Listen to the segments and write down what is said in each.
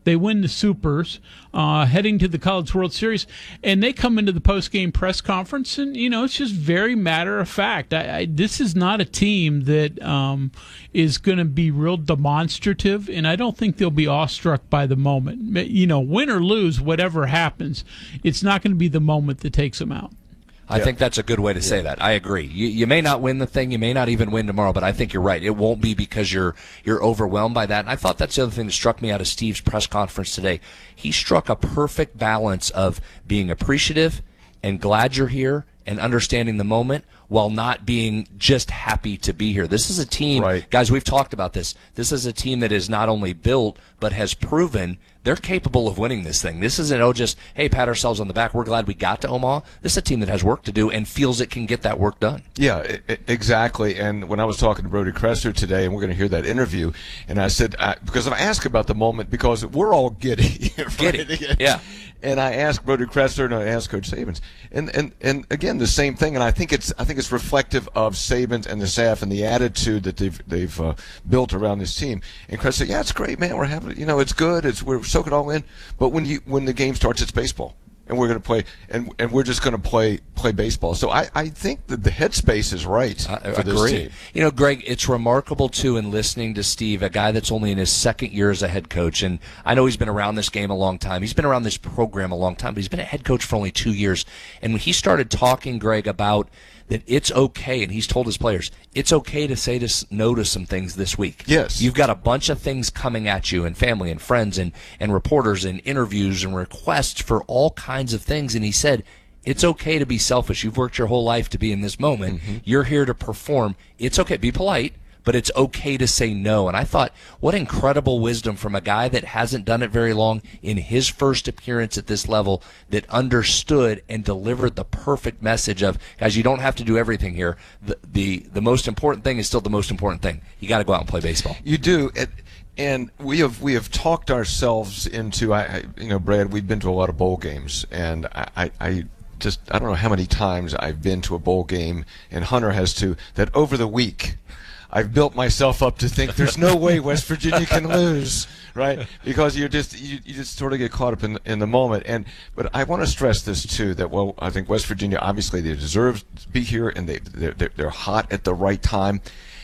They win the Supers, heading to the College World Series, and they come into the post-game press conference, and it's just very matter of fact. This is not a team that is going to be real demonstrative, and I don't think they'll be awestruck by the moment. Win or lose, whatever happens, it's not going to be the moment that takes them out. I think that's a good way to say that. I agree. You may not win the thing. You may not even win tomorrow, but I think you're right. It won't be because you're overwhelmed by that. And I thought that's the other thing that struck me out of Steve's press conference today. He struck a perfect balance of being appreciative and glad you're here and understanding the moment while not being just happy to be here. This is a team, right. Guys, we've talked about this. This is a team that is not only built but has proven they're capable of winning this thing. This isn't, just, hey, pat ourselves on the back. We're glad we got to Omaha. This is a team that has work to do and feels it can get that work done. Yeah, exactly. And when I was talking to Brody Kressler today, and we're going to hear that interview, and I said, because I asked about the moment, because we're all giddy. Right? Giddy, yeah. And I asked Brody Kressler, and I asked Coach Sabins, and again the same thing. And I think it's reflective of Sabins and the staff and the attitude that they've built around this team. And Kressler said, yeah, it's great, man. We're having, it's good. We're soaking it all in. But when the game starts, it's baseball. And we're going to play, and we're just going to play baseball. So I think that the headspace is right for this team. Greg, it's remarkable, too, in listening to Steve, a guy that's only in his second year as a head coach. And I know he's been around this game a long time. He's been around this program a long time, but he's been a head coach for only 2 years. And when he started talking, Greg, about that it's okay, and he's told his players, it's okay to say no to some things this week. Yes. You've got a bunch of things coming at you, and family and friends and reporters and interviews and requests for all kinds of things. And he said, it's okay to be selfish. You've worked your whole life to be in this moment. Mm-hmm. You're here to perform. It's okay. Be polite, but it's okay to say no. And I thought, what incredible wisdom from a guy that hasn't done it very long in his first appearance at this level, that understood and delivered the perfect message of, guys, you don't have to do everything here. The most important thing is still the most important thing. You got to go out and play baseball. You do. And we have talked ourselves into, Brad, we've been to a lot of bowl games, and I don't know how many times I've been to a bowl game, and Hunter has too, that over the week I've built myself up to think there's no way West Virginia can lose, right? Because you just sort of get caught up in the moment. But I want to stress this too, that I think West Virginia, obviously they deserve to be here, and they're hot at the right time.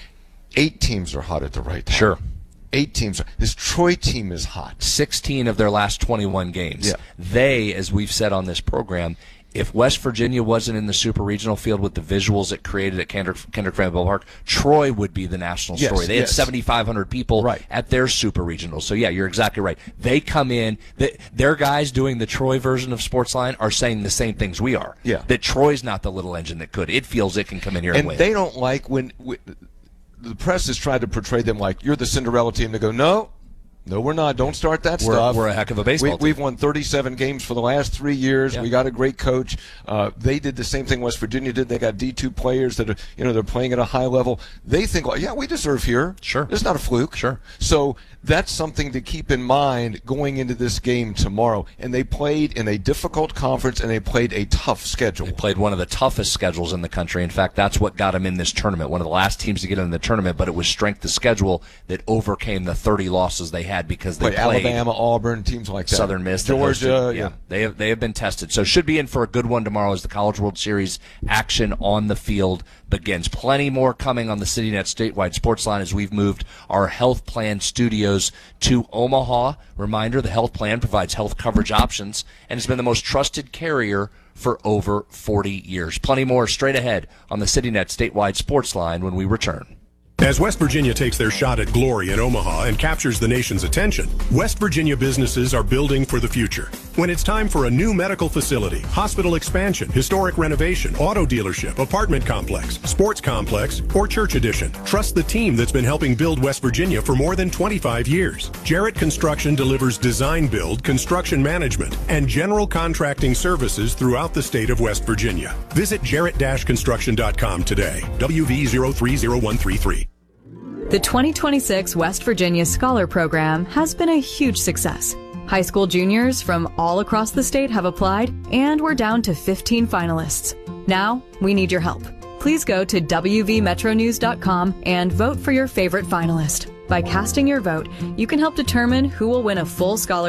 8 teams are hot at the right time. Sure. 8 teams. This Troy team is hot. 16 of their last 21 games. Yeah. They, as we've said on this program, if West Virginia wasn't in the Super Regional field with the visuals it created at Kendrick Vanderbilt Park, Troy would be the national story. They had 7,500 people at their Super Regional. So, yeah, you're exactly right. They come in. Their guys doing the Troy version of Sportsline are saying the same things we are. Yeah. That Troy's not the little engine that could. It feels it can come in here and win. And they don't like when the press has tried to portray them like you're the Cinderella team. They go, no, we're not. Don't start that stuff. We're a heck of a baseball team. We've won 37 games for the last 3 years. Yeah. We got a great coach. They did the same thing West Virginia did. They got D2 players that are, they're playing at a high level. They think, we deserve here. Sure. It's not a fluke. Sure. So that's something to keep in mind going into this game tomorrow. And they played in a difficult conference, and they played a tough schedule. They played one of the toughest schedules in the country. In fact, that's what got them in this tournament. One of the last teams to get in the tournament, but it was strength of schedule that overcame the 30 losses they had because they played Alabama, Auburn, teams like that. Southern Miss, Georgia. They have been tested. So should be in for a good one tomorrow as the College World Series action on the field begins. Plenty more coming on the CityNet statewide sports line as we've moved our health plan studios to Omaha. Reminder, the health plan provides health coverage options and has been the most trusted carrier for over 40 years. Plenty more straight ahead on the CityNet statewide sports line when we return. As West Virginia takes their shot at glory in Omaha and captures the nation's attention, West Virginia businesses are building for the future. When it's time for a new medical facility, hospital expansion, historic renovation, auto dealership, apartment complex, sports complex, or church addition, trust the team that's been helping build West Virginia for more than 25 years. Jarrett Construction delivers design build, construction management, and general contracting services throughout the state of West Virginia. Visit jarrett-construction.com today. WV030133. The 2026 West Virginia Scholar Program has been a huge success. High school juniors from all across the state have applied, and we're down to 15 finalists. Now, we need your help. Please go to wvmetronews.com and vote for your favorite finalist. By casting your vote, you can help determine who will win a full scholarship